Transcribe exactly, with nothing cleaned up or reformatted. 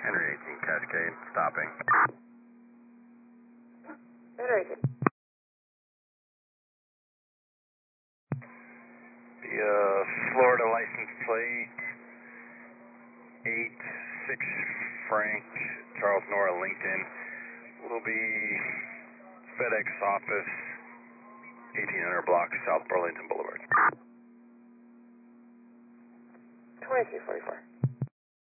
Henry eighteen Cascade, stopping. Henry eighteen. The uh, Florida license plate, eight six Frank, Charles Nora, LinkedIn, will be FedEx office, eighteen hundred block, South Burlington Boulevard. twenty-two forty-four.